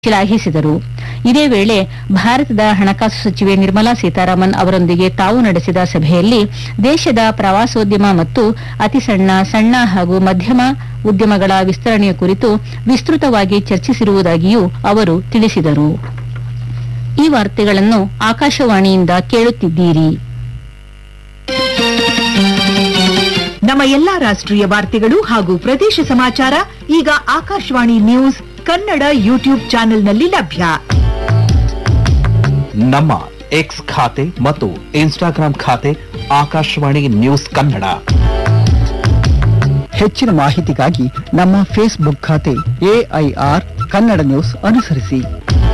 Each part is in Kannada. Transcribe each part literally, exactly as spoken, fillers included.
ಶ್ಲಾಘಿಸಿದರು. ಇದೇ ವೇಳೆ ಭಾರತದ ಹಣಕಾಸು ಸಚಿವೆ ನಿರ್ಮಲಾ ಸೀತಾರಾಮನ್ ಅವರೊಂದಿಗೆ ತಾವು ನಡೆಸಿದ ಸಭೆಯಲ್ಲಿ ದೇಶದ ಪ್ರವಾಸೋದ್ಯಮ ಮತ್ತು ಅತಿಸಣ್ಣ, ಸಣ್ಣ ಹಾಗೂ ಮಧ್ಯಮ ಉದ್ಯಮಗಳ ವಿಸ್ತರಣೆಯ ಕುರಿತು ವಿಸ್ತೃತವಾಗಿ ಚರ್ಚಿಸಿರುವುದಾಗಿಯೂ ಅವರು ತಿಳಿಸಿದರು. ಈ ವಾರ್ತೆಗಳನ್ನು ಆಕಾಶವಾಣಿಯಿಂದ ಕೇಳುತ್ತಿದ್ದೀರಿ. ನಮ್ಮ ಎಲ್ಲಾ ರಾಷ್ಟ್ರೀಯ ವಾರ್ತೆಗಳು ಹಾಗೂ ಪ್ರದೇಶ ಸಮಾಚಾರ ಈಗ ಆಕಾಶವಾಣಿ ನ್ಯೂಸ್ ಕನ್ನಡ ಯೂಟ್ಯೂಬ್ ಚಾನೆಲ್ನಲ್ಲಿ ಲಭ್ಯ. ನಮ್ಮ ಎಕ್ಸ್ ಖಾತೆ ಮತ್ತು ಇನ್ಸ್ಟಾಗ್ರಾಂ ಖಾತೆ ಆಕಾಶವಾಣಿ ನ್ಯೂಸ್ ಕನ್ನಡ. ಹೆಚ್ಚಿನ ಮಾಹಿತಿಗಾಗಿ ನಮ್ಮ ಫೇಸ್ಬುಕ್ ಖಾತೆ ಎಐಆರ್ ಕನ್ನಡ ನ್ಯೂಸ್ ಅನುಸರಿಸಿ.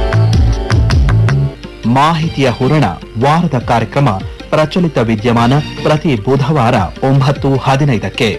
ಮಾಹಿತಿಯ ಹೂರಣ ವಾರದ ಕಾರ್ಯಕ್ರಮ ಪ್ರಚಲಿತ ವಿದ್ಯಮಾನ ಪ್ರತಿ ಬುಧವಾರ ಒಂಬತ್ತು ಹದಿನೈದಕ್ಕೆ.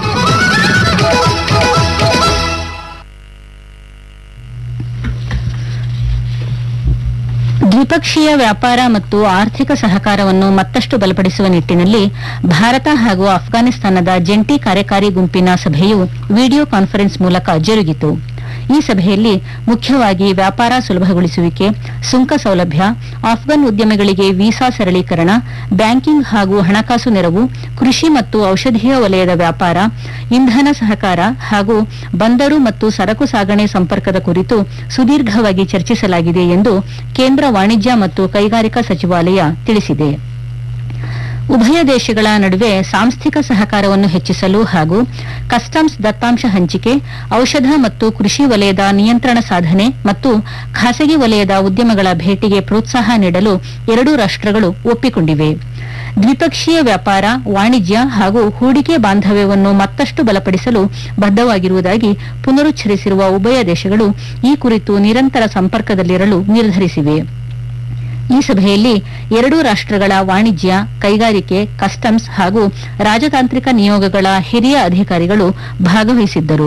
ದ್ವಿಪಕ್ಷೀಯ ವ್ಯಾಪಾರ ಮತ್ತು ಆರ್ಥಿಕ ಸಹಕಾರವನ್ನು ಮತ್ತಷ್ಟು ಬಲಪಡಿಸುವ ನಿಟ್ಟಿನಲ್ಲಿ ಭಾರತ ಹಾಗೂ ಅಫ್ಘಾನಿಸ್ತಾನದ ಜಂಟಿ ಕಾರ್ಯಕಾರಿ ಗುಂಪಿನ ಸಭೆಯು ವಿಡಿಯೋ ಕಾನ್ಫರೆನ್ಸ್ ಮೂಲಕ ಜರುಗಿತು. ಈ ಸಭೆಯಲ್ಲಿ ಮುಖ್ಯವಾಗಿ ವ್ಯಾಪಾರ ಸುಲಭಗೊಳಿಸುವಿಕೆ, ಸುಂಕ ಸೌಲಭ್ಯ, ಆಫ್ಘನ್ ಉದ್ಯಮಿಗಳಿಗೆ ವೀಸಾ ಸರಳೀಕರಣ, ಬ್ಯಾಂಕಿಂಗ್ ಹಾಗೂ ಹಣಕಾಸು ನೆರವು, ಕೃಷಿ ಮತ್ತು ಔಷಧೀಯ ವಲಯದ ವ್ಯಾಪಾರ, ಇಂಧನ ಸಹಕಾರ ಹಾಗೂ ಬಂದರು ಮತ್ತು ಸರಕು ಸಾಗಣೆ ಸಂಪರ್ಕದ ಕುರಿತು ಸುದೀರ್ಘವಾಗಿ ಚರ್ಚಿಸಲಾಗಿದೆ ಎಂದು ಕೇಂದ್ರ ವಾಣಿಜ್ಯ ಮತ್ತು ಕೈಗಾರಿಕಾ ಸಚಿವಾಲಯ ತಿಳಿಸಿದೆ. ಉಭಯ ದೇಶಗಳ ನಡುವೆ ಸಾಂಸ್ಥಿಕ ಸಹಕಾರವನ್ನು ಹೆಚ್ಚಿಸಲು ಹಾಗೂ ಕಸ್ಟಮ್ಸ್ ದತ್ತಾಂಶ ಹಂಚಿಕೆ, ಔಷಧ ಮತ್ತು ಕೃಷಿ ವಲಯದ ನಿಯಂತ್ರಣ ಸಾಧನೆ ಮತ್ತು ಖಾಸಗಿ ವಲಯದ ಉದ್ಯಮಗಳ ಭೇಟಿಗೆ ಪ್ರೋತ್ಸಾಹ ನೀಡಲು ಎರಡೂ ರಾಷ್ಟ್ರಗಳು ಒಪ್ಪಿಕೊಂಡಿವೆ. ದ್ವಿಪಕ್ಷೀಯ ವ್ಯಾಪಾರ, ವಾಣಿಜ್ಯ ಹಾಗೂ ಹೂಡಿಕೆ ಬಾಂಧವ್ಯವನ್ನು ಮತ್ತಷ್ಟು ಬಲಪಡಿಸಲು ಬದ್ಧವಾಗಿರುವುದಾಗಿ ಪುನರುಚ್ಚರಿಸಿರುವ ಉಭಯ ದೇಶಗಳು ಈ ಕುರಿತು ನಿರಂತರ ಸಂಪರ್ಕದಲ್ಲಿರಲು ನಿರ್ಧರಿಸಿವೆ. ಈ ಸಭೆಯಲ್ಲಿ ಎರಡೂ ರಾಷ್ಟ್ರಗಳ ವಾಣಿಜ್ಯ, ಕೈಗಾರಿಕೆ, ಕಸ್ಟಮ್ಸ್ ಹಾಗೂ ರಾಜತಾಂತ್ರಿಕ ನಿಯೋಗಗಳ ಹಿರಿಯ ಅಧಿಕಾರಿಗಳು ಭಾಗವಹಿಸಿದ್ದರು.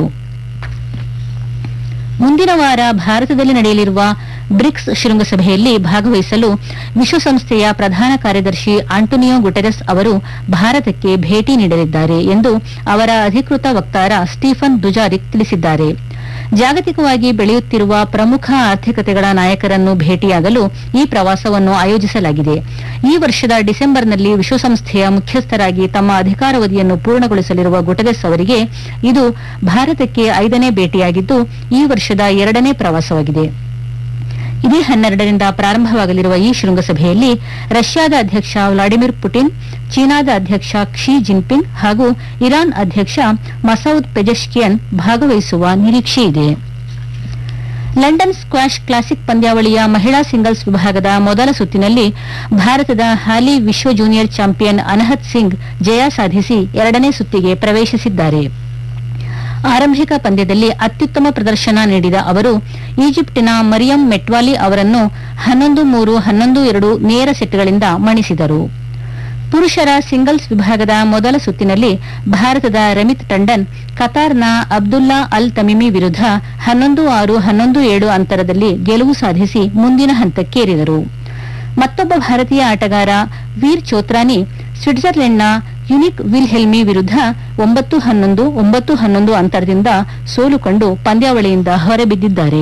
ಮುಂದಿನ ವಾರ ಭಾರತದಲ್ಲಿ ನಡೆಯಲಿರುವ ಬ್ರಿಕ್ಸ್ ಶೃಂಗಸಭೆಯಲ್ಲಿ ಭಾಗವಹಿಸಲು ವಿಶ್ವಸಂಸ್ಥೆಯ ಪ್ರಧಾನ ಕಾರ್ಯದರ್ಶಿ ಆಂಟೋನಿಯೋ ಗುಟೆರಸ್ ಅವರು ಭಾರತಕ್ಕೆ ಭೇಟಿ ನೀಡಲಿದ್ದಾರೆ ಎಂದು ಅವರ ಅಧಿಕೃತ ವಕ್ತಾರ ಸ್ಟೀಫನ್ ಡುಜಾರಿಕ್ ತಿಳಿಸಿದ್ದಾರೆ. ಜಾಗತಿಕವಾಗಿ ಬೆಳೆಯುತ್ತಿರುವ ಪ್ರಮುಖ ಆರ್ಥಿಕತೆಗಳ ನಾಯಕರನ್ನು ಭೇಟಿಯಾಗಲು ಈ ಪ್ರವಾಸವನ್ನು ಆಯೋಜಿಸಲಾಗಿದೆ. ಈ ವರ್ಷದ ಡಿಸೆಂಬರ್ನಲ್ಲಿ ವಿಶ್ವಸಂಸ್ಥೆಯ ಮುಖ್ಯಸ್ಥರಾಗಿ ತಮ್ಮ ಅಧಿಕಾರಾವಧಿಯನ್ನು ಪೂರ್ಣಗೊಳಿಸಲಿರುವ ಗುಟೆರಸ್ ಅವರಿಗೆ ಇದು ಭಾರತಕ್ಕೆ ಐದನೇ ಭೇಟಿಯಾಗಿದ್ದು ಈ ವರ್ಷದ ಎರಡನೇ ಪ್ರವಾಸವಾಗಿದೆ. ಇದೇ ಹನ್ನೆರಡರಿಂದ ಪ್ರಾರಂಭವಾಗಲಿರುವ ಈ ಶೃಂಗಸಭೆಯಲ್ಲಿ ರಷ್ಯಾದ ಅಧ್ಯಕ್ಷ ವ್ಲಾಡಿಮಿರ್ ಪುಟಿನ್, ಚೀನಾದ ಅಧ್ಯಕ್ಷ ಕ್ಸಿ ಜಿನ್ಪಿಂಗ್ ಹಾಗೂ ಇರಾನ್ ಅಧ್ಯಕ್ಷ ಮಸೌದ್ ಪೆಜೆಶ್ಕಿಯನ್ ಭಾಗವಹಿಸುವ ನಿರೀಕ್ಷೆಯಿದೆ. ಲಂಡನ್ ಸ್ಕ್ವಾಷ್ ಕ್ಲಾಸಿಕ್ ಪಂದ್ಯಾವಳಿಯ ಮಹಿಳಾ ಸಿಂಗಲ್ಸ್ ವಿಭಾಗದ ಮೊದಲ ಸುತ್ತಿನಲ್ಲಿ ಭಾರತದ ಹಾಲಿ ವಿಶ್ವ ಜೂನಿಯರ್ ಚಾಂಪಿಯನ್ ಅನಹತ್ ಸಿಂಗ್ ಜಯ ಸಾಧಿಸಿ ಎರಡನೇ ಸುತ್ತಿಗೆ ಪ್ರವೇಶಿಸಿದ್ದಾರೆ. ಆರಂಭಿಕ ಪಂದ್ಯದಲ್ಲಿ ಅತ್ಯುತ್ತಮ ಪ್ರದರ್ಶನ ನೀಡಿದ ಅವರು ಈಜಿಪ್ಟಿನ ಮರಿಯಂ ಮೆಟ್ವಾಲಿ ಅವರನ್ನು ಹನ್ನೊಂದು ಮೂರು, ಹನ್ನೊಂದು ಎರಡು ನೇರ ಸೆಟ್ಗಳಿಂದ ಮಣಿಸಿದರು. ಪುರುಷರ ಸಿಂಗಲ್ಸ್ ವಿಭಾಗದ ಮೊದಲ ಸುತ್ತಿನಲ್ಲಿ ಭಾರತದ ರಮಿತ್ ಟಂಡನ್ ಕತಾರ್ನ ಅಬ್ದುಲ್ಲಾ ಅಲ್ ತಮಿಮಿ ವಿರುದ್ಧ ಹನ್ನೊಂದು ಆರು, ಹನ್ನೊಂದು ಏಳು ಅಂತರದಲ್ಲಿ ಗೆಲುವು ಸಾಧಿಸಿ ಮುಂದಿನ ಹಂತಕ್ಕೇರಿದರು. ಮತ್ತೊಬ್ಬ ಭಾರತೀಯ ಆಟಗಾರ ವೀರ್ ಚೋತ್ರಾನಿ ಸ್ವಿಟ್ಜರ್ಲೆಂಡ್ನ ಯುನಿಕ್ ವಿಲ್ಹೆಲ್ಮಿ ವಿರುದ್ಧ ಒಂಬತ್ತು ಹನ್ನೊಂದು, ಒಂಬತ್ತು ಹನ್ನೊಂದು ಅಂತರದಿಂದ ಸೋಲು ಕಂಡು ಪಂದ್ಯಾವಳಿಯಿಂದ ಹೊರಬಿದ್ದಿದ್ದಾರೆ.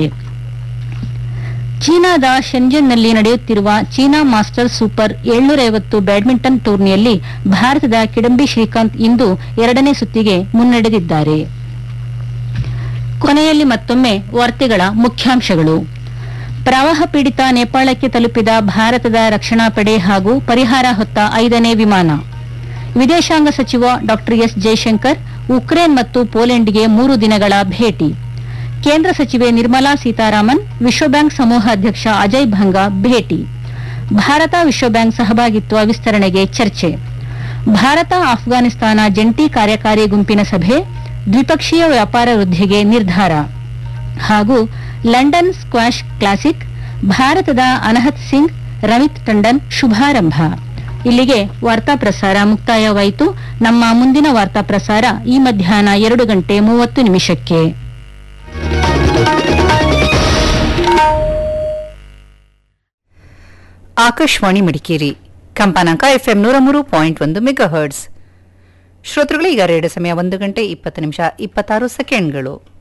ಚೀನಾದ ಶೆಂಜನ್ನಲ್ಲಿ ನಡೆಯುತ್ತಿರುವ ಚೀನಾ ಮಾಸ್ಟರ್ಸ್ ಸೂಪರ್ ಏಳ್ನೂರ ಐವತ್ತು ಬ್ಯಾಡ್ಮಿಂಟನ್ ಟೂರ್ನಿಯಲ್ಲಿ ಭಾರತದ ಕಿಡಂಬಿ ಶ್ರೀಕಾಂತ್ ಇಂದು ಎರಡನೇ ಸುತ್ತಿಗೆ ಮುನ್ನಡೆದಿದ್ದಾರೆ. ಕೊನೆಯಲ್ಲಿ ಮತ್ತೊಮ್ಮೆ ವಾರ್ತೆಗಳ ಮುಖ್ಯಾಂಶಗಳು. ಪ್ರವಾಹ ಪೀಡಿತ ನೇಪಾಳಕ್ಕೆ ತಲುಪಿದ ಭಾರತದ ರಕ್ಷಣಾ ಪಡೆ ಹಾಗೂ ಪರಿಹಾರ ಹೊತ್ತ ಐದನೇ ವಿಮಾನ. ವಿದೇಶಾಂಗ ಸಚಿವ ಡಾ ಎಸ್ ಜೈಶಂಕರ್ ಉಕ್ರೇನ್ ಮತ್ತು ಪೋಲೆಂಡ್ಗೆ ಮೂರು ದಿನಗಳ ಭೇಟಿ. ಕೇಂದ್ರ ಸಚಿವೆ ನಿರ್ಮಲಾ ಸೀತಾರಾಮನ್ ವಿಶ್ವಬ್ಯಾಂಕ್ ಸಮೂಹ ಅಧ್ಯಕ್ಷ ಅಜಯ್ ಭಂಗಾ ಭೇಟಿ. ಭಾರತ ವಿಶ್ವಬ್ಯಾಂಕ್ ಸಹಭಾಗಿತ್ವ ವಿಸ್ತರಣೆಗೆ ಚರ್ಚೆ. ಭಾರತ ಅಫ್ಘಾನಿಸ್ತಾನ ಜಂಟಿ ಕಾರ್ಯಕಾರಿ ಗುಂಪಿನ ಸಭೆ, ದ್ವಿಪಕ್ಷೀಯ ವ್ಯಾಪಾರ ವೃದ್ಧಿಗೆ ನಿರ್ಧಾರ. ಹಾಗೂ ಲಂಡನ್ ಸ್ಕ್ವಾಷ್ ಕ್ಲಾಸಿಕ್, ಭಾರತದ ಅನಹತ್ ಸಿಂಗ್, ರಮಿತ್ ಟಂಡನ್ ಶುಭಾರಂಭ. ಇಲ್ಲಿಗೆ ವಾರ್ತಾ ಪ್ರಸಾರ ಮುಕ್ತಾಯವಾಯಿತು. ನಮ್ಮ ಮುಂದಿನ ವಾರ್ತಾ ಪ್ರಸಾರ ಈ ಮಧ್ಯಾಹ್ನ ಎರಡು ಗಂಟೆ ಮೂವತ್ತು ನಿಮಿಷಕ್ಕೆ. ಆಕಾಶವಾಣಿ ಮಡಿಕೇರಿ ಕಂಪನಾಂಕ ಎಫ್ಎಂ ನೂರ ಮೂರು ಪಾಯಿಂಟ್ ಒಂದು ಮೆಗಾಹರ್ಟ್ಸ್. ಶ್ರೋತೃಗಳು ಈಗ ರೇಡಿಯೋ ಸಮಯ ಒಂದು ಗಂಟೆ ಇಪ್ಪತ್ತು ನಿಮಿಷ ಇಪ್ಪತ್ತಾರು ಸೆಕೆಂಡ್ಗಳು.